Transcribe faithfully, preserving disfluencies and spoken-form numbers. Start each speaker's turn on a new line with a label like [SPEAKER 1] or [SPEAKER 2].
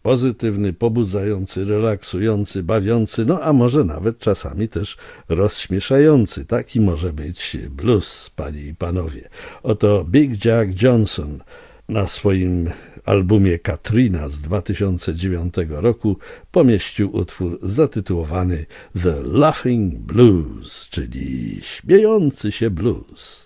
[SPEAKER 1] pozytywny, pobudzający, relaksujący, bawiący, no a może nawet czasami też rozśmieszający. Taki może być blues, panie i panowie. Oto Big Jack Johnson na swoim albumie Katrina z dwa tysiące dziewiątego roku pomieścił utwór zatytułowany The Laughing Blues, czyli śmiejący się blues.